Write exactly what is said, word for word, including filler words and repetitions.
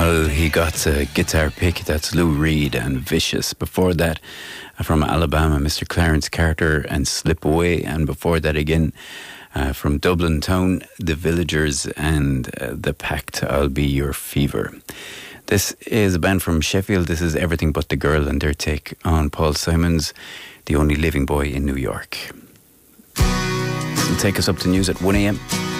Well, he got a guitar pick. That's Lou Reed and Vicious. Before that, from Alabama, Mister Clarence Carter and Slip Away. And before that again, uh, from Dublin Town, The Villagers and uh, The Pact, I'll Be Your Fever. This is a band from Sheffield. This is Everything But the Girl and their take on Paul Simon's The Only Living Boy in New York. This will take us up to news at one a.m.